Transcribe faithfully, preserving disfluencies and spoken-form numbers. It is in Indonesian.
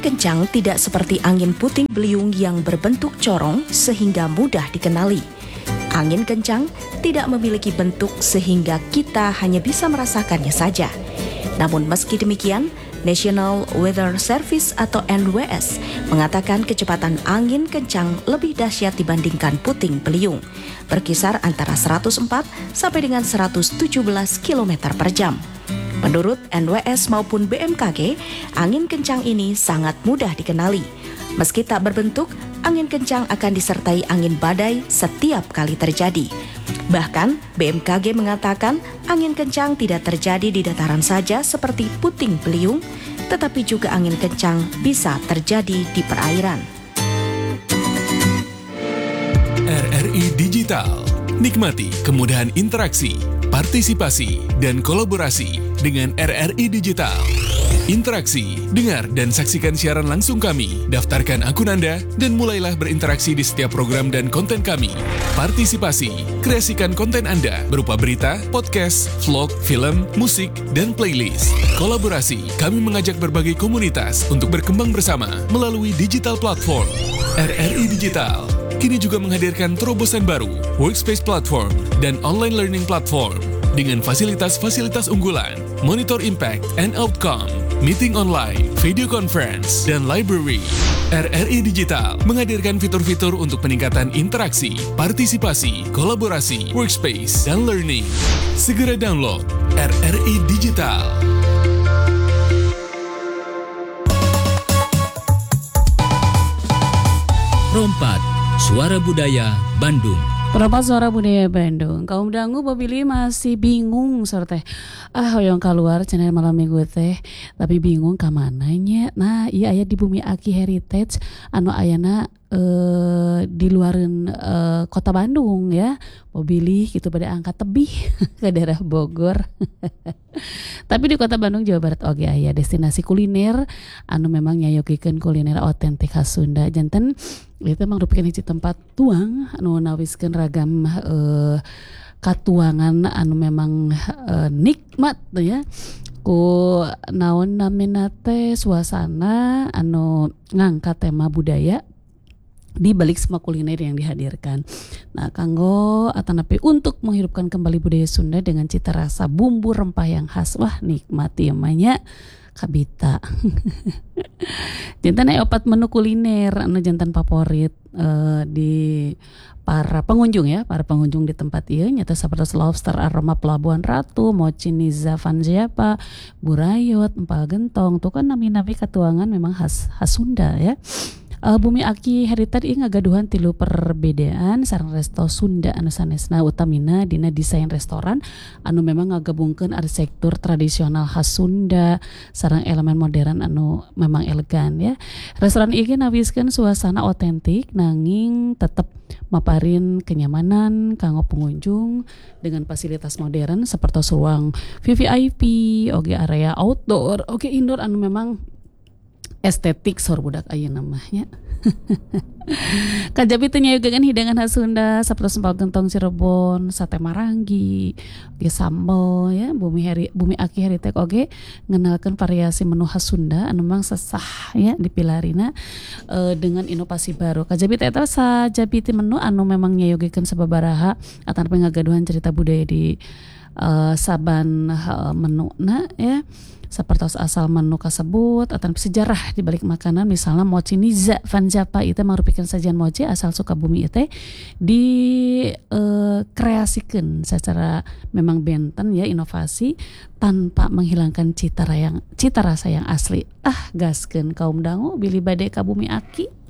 kencang tidak seperti angin puting beliung yang berbentuk corong sehingga mudah dikenali. Angin kencang tidak memiliki bentuk sehingga kita hanya bisa merasakannya saja. Namun meski demikian, National Weather Service atau N W S mengatakan kecepatan angin kencang lebih dahsyat dibandingkan puting beliung, berkisar antara seratus empat sampai dengan seratus tujuh belas kilometer per jam. Menurut N W S maupun B M K G, angin kencang ini sangat mudah dikenali. Meski tak berbentuk, angin kencang akan disertai angin badai setiap kali terjadi. Bahkan, B M K G mengatakan angin kencang tidak terjadi di dataran saja seperti puting beliung, tetapi juga angin kencang bisa terjadi di perairan. R R I Digital. Nikmati kemudahan interaksi, partisipasi, dan kolaborasi dengan R R I Digital. Interaksi, dengar dan saksikan siaran langsung kami, daftarkan akun Anda, dan mulailah berinteraksi di setiap program dan konten kami. Partisipasi, kreasikan konten Anda berupa berita, podcast, vlog, film, musik, dan playlist. Kolaborasi, kami mengajak berbagai komunitas untuk berkembang bersama melalui digital platform. R R I Digital kini juga menghadirkan terobosan baru, workspace platform, dan online learning platform dengan fasilitas-fasilitas unggulan, monitor impact and outcome, meeting online, video conference, dan library. R R I Digital menghadirkan fitur-fitur untuk peningkatan interaksi, partisipasi, kolaborasi, workspace, dan learning. Segera download R R I Digital. Rompat, Suara Budaya Bandung. Perempat Suara Budaya Bandung. Kaum dangu babili masih bingung serta ah hoyong keluar channel malam minggu teh, tapi bingung ka mananya. Nah, iya aya di Bumi Aki Heritage anu ayana eh, di luaran eh, kota Bandung ya. Mobilih gitu pada angkat tebih ke daerah Bogor. Tapi di kota Bandung Jawa Barat oge aya destinasi kuliner anu memang nyayogikeun kuliner otentik khas Sunda. Janten itu emang rupikan hiji tempat tuang anu nawiskeun ragam eh, katuangan anu memang eh, nikmat ya. Ku naon namina teh suasana anu ngangkat tema budaya di balik semua kuliner yang dihadirkan. Nah, kanggo atanapi untuk menghidupkan kembali budaya Sunda dengan cita rasa bumbu rempah yang khas. Wah, nikmati emanya kabita. Jantan aya opat menu kuliner anu jantan favorit uh, di para pengunjung ya, para pengunjung di tempat ieu nyata sapertos lobster aroma Pelabuhan Ratu, mochi Niza Vanziapa, burayot, empal gentong. Tuh kan nami-nami katuangan memang khas khas Sunda ya. Uh, Bumi Aki Heritage ieu ngagaduhan tilu perbedaan sareng resto Sunda anu sanesna utamina dina desain restoran anu memang ngagabungkeun arsitektur tradisional khas Sunda sareng elemen modern anu memang elegan ya. Restoran ieu nawiskeun suasana otentik nanging tetep maparin kenyamanan kanggo pengunjung dengan fasilitas modern seperti ruang V V I P, oge area outdoor, oge indoor anu memang estetik sor budak ayeuna namanya. Kajabi teu nyayogeun hidangan khas Sunda sapertos empal gentong Cirebon, sate Marangi, oge sambal ya. Bumi Heri, Bumi Aki Heritage oge ngenalkeun variasi menu khas Sunda anu memang sesah ya dipilarina e, dengan inovasi baru. Kajabi teh eta sajabi ti menu anu memang nyayogeun sababaraha ataupun ngagaduhan cerita budaya di e, saban e, menuna ya. Sapertos asal menu kasebut atau sejarah di balik makanan, misalnya mochi Niza Vanziapa itu merupakan sajian mochi asal Sukabumi itu di eh, kreasikan secara memang benten ya, inovasi tanpa menghilangkan cita yang cita rasa yang asli. Ah gaskeun kaum dangu bilih bade ka Bumi Aki.